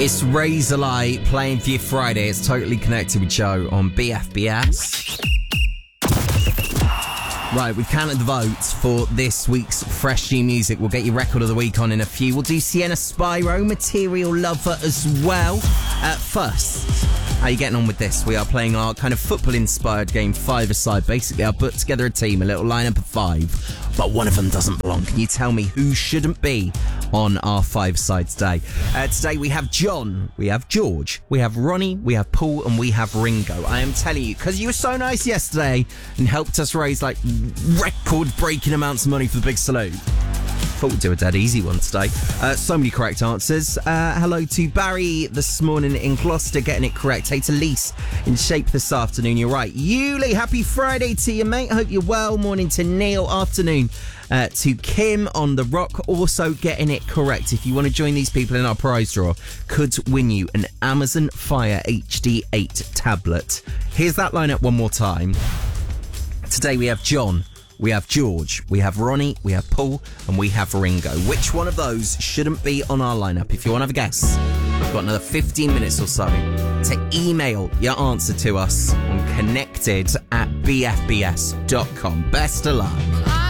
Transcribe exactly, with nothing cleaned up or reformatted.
It's Razorlight playing for you Friday. It's Totally Connected with Joe on B F B S. Right, we've counted the votes for this week's Fresh New Music. We'll get your record of the week on in a few. We'll do Sienna Spyro, Material Lover as well. At first, how are you getting on with this? We are playing our kind of football-inspired game, five-a-side. Basically, I'll put together a team, a little lineup of five, but one of them doesn't belong. Can you tell me who shouldn't be on our five-side today? Uh, today we have John, we have George, we have Ronnie, we have Paul, and we have Ringo. I am telling you, because you were so nice yesterday and helped us raise, like, record-breaking amounts of money for the big salute. Thought we'd do a dead easy one today. Uh, so many correct answers. Uh, hello to Barry this morning in Gloucester, getting it correct. Hey to Lise in Shape this afternoon. You're right. Yuli, happy Friday to you, mate. Hope you're well. Morning to Neil. Afternoon uh, to Kim on the Rock, also getting it correct. If you want to join these people in our prize draw, could win you an Amazon Fire H D eight tablet. Here's that lineup one more time. Today we have John, we have George, we have Ronnie, we have Paul, and we have Ringo. Which one of those shouldn't be on our lineup? If you want to have a guess, we've got another fifteen minutes or so to email your answer to us on connected at b f b s dot com. Best of luck.